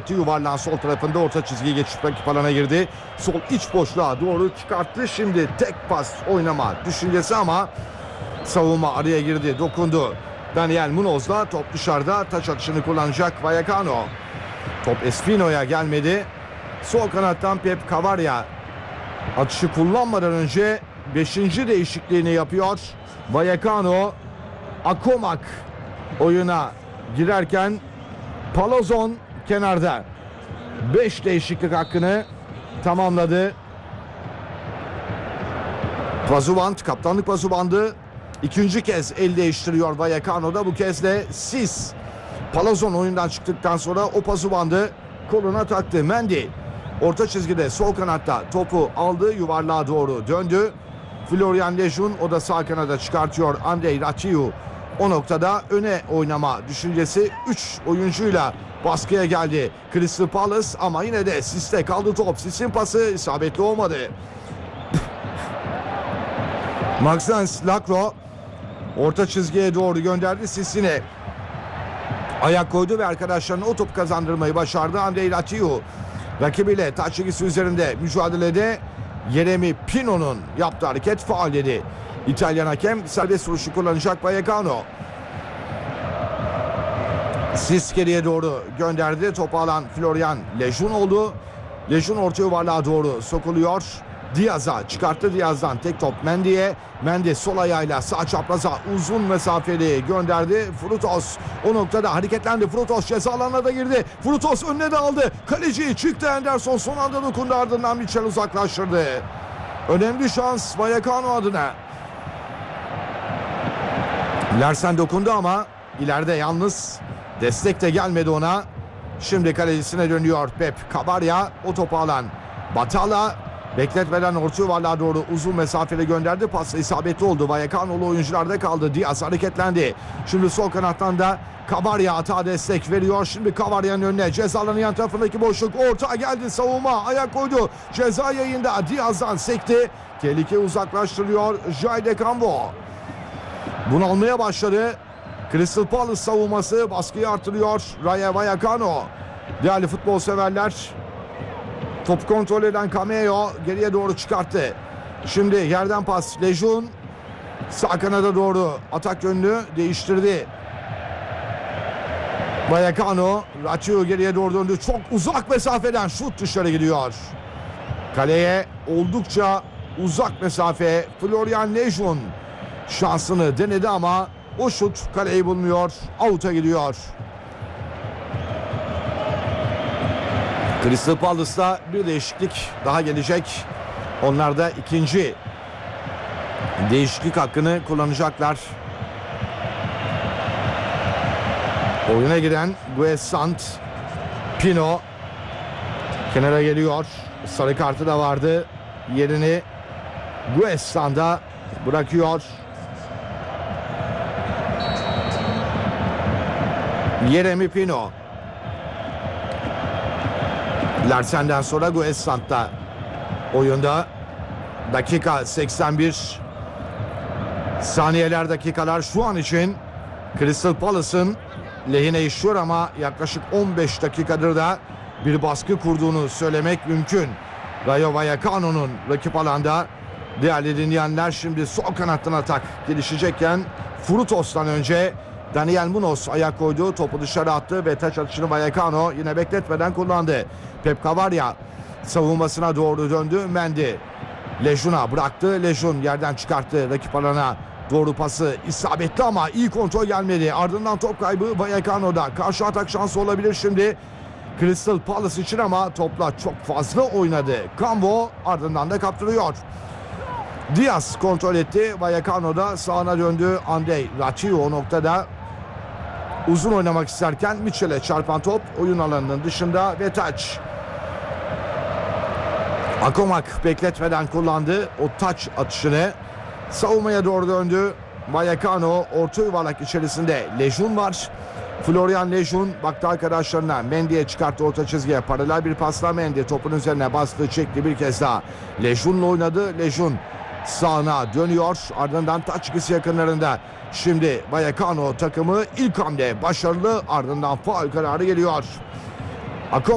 bıraktı. Yuvarlağın sol tarafında orta çizgiyi geçip rakip alana girdi. Sol iç boşluğa doğru çıkarttı. Şimdi tek pas oynama düşüncesi ama savunma araya girdi, dokundu. Daniel Munoz'la top dışarıda, taç atışını kullanacak Vallecano. Top Espino'ya gelmedi. Sol kanattan Pep Cavarya atışı kullanmadan önce 5. değişikliğini yapıyor. Vallecano, Akomak oyuna girerken Palazon kenarda. 5 değişiklik hakkını tamamladı. Pazuband, kaptanlık pazubandı. İkinci kez el değiştiriyor Vallecano'da. Bu kez de Sis. Palazon oyundan çıktıktan sonra o pazubandı koluna taktı. Mendy orta çizgide sol kanatta topu aldı, yuvarlığa doğru döndü. Florian Lejeune o da sağ kanada çıkartıyor Andrei Raciu. O noktada öne oynama düşüncesi 3 oyuncuyla baskıya geldi Crystal Palace ama yine de Sis'te kaldı top. Sis'in pası isabetli olmadı. Maxence Lacroix orta çizgiye doğru gönderdi. Sis'ine ayak koydu ve arkadaşlarına o topu kazandırmayı başardı. Andrei Raciu rakibiyle taç çizgisi üzerinde mücadelede Yeremi Pino'nun yaptığı hareket faul dedi. İtalyan hakem serbest vuruşu kullanacak Vallecano. Sis geriye doğru gönderdi. Topu alan Florian Lejeune oldu. Lejeune orta yuvarlığa doğru sokuluyor. Diaz'a çıkarttı. Diaz'dan tek top Mendy'ye. Mendy sol ayağıyla sağ çapraza uzun mesafeli gönderdi. Frutos o noktada hareketlendi. Frutos ceza alanına da girdi. Frutos önüne de aldı. Kaleci çıktı. Henderson son anda dokundu, ardından Mitchell uzaklaştırdı. Önemli şans Vallecano adına. Larsen dokundu ama ileride yalnız, destek de gelmedi ona. Şimdi kalecisine dönüyor Pep Cavarya. O topu alan Batala bekletmeden orta yuvarlığa doğru uzun mesafeli gönderdi. Pasla isabetli oldu. Vallecano'lu oyuncularda kaldı. Diaz hareketlendi. Şimdi sol kanattan da Cavarya atağa destek veriyor. Şimdi Cavarya'nın önüne, ceza alanı yan tarafındaki boşluk. Orta geldi, savunma ayak koydu. Ceza yayında Diaz'dan sekti. Tehlike uzaklaştırıyor Jayde Cambo. Bunalmaya başladı. Crystal Palace savunması baskıyı artırıyor. Rayo Vallecano. Değerli futbol severler, top kontrol eden Cameo geriye doğru çıkarttı. Şimdi yerden pas Lejeune sağ kanada doğru atak yönünü değiştirdi. Vallecano, Raciu geriye doğru döndü. Çok uzak mesafeden şut dışarı gidiyor. Kaleye oldukça uzak mesafe. Florian Lejeune şansını denedi ama o şut kaleyi bulmuyor. Out'a gidiyor. Crystal Palace'da bir değişiklik daha gelecek. Onlar da ikinci değişiklik hakkını kullanacaklar. Oyuna giren Guessant Pino kenara geliyor. Sarı kartı da vardı. Yerini Guessant'a bırakıyor. Yeremi Pino. Larsen'den sonra Guessant'ta oyunda. Dakika 81. Saniyeler, dakikalar şu an için Crystal Palace'ın lehine işliyor ama yaklaşık 15 dakikadır da bir baskı kurduğunu söylemek mümkün. Rayo Vallecano'nun rakip alanda. Değerli dinleyenler, şimdi sol kanattan atak gelişecekken Frutos'tan önce Daniel Munoz ayak koydu, topu dışarı attı ve taç atışını Vallecano yine bekletmeden kullandı. Pep Cavarya savunmasına doğru döndü. Mendy Lejeune'a bıraktı. Lejeune yerden çıkarttı rakip alana doğru pası, isabetli ama iyi kontrol gelmedi. Ardından top kaybı Vallecano'da. Karşı atak şansı olabilir şimdi Crystal Palace için ama topla çok fazla oynadı. Cambo ardından da kaptırıyor. Diaz kontrol etti. Vallecano'da sağına döndü. Andrei Raciu o noktada uzun oynamak isterken Mitchell'e çarpan top oyun alanının dışında ve taç. Akomak bekletmeden kullandı o taç atışını. Savunmaya doğru döndü. Vallecano orta yuvarlak içerisinde Lejeune var. Florian Lejeune baktı arkadaşlarına. Mendy'ye çıkarttı orta çizgiye. Paralel bir pasla Mendy topun üzerine bastı, çekti bir kez daha. Lejeune'la oynadı. Lejeune sağına dönüyor. Ardından taç çizgisi yakınlarında. Şimdi Vallecano takımı ilk hamle başarılı. Ardından faul kararı geliyor.